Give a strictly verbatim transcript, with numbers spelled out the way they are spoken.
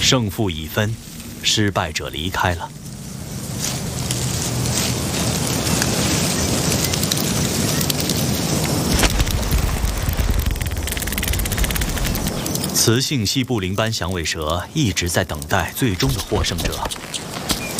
胜负已分，失败者离开了。雌性西部灵斑响尾蛇一直在等待最终的获胜者。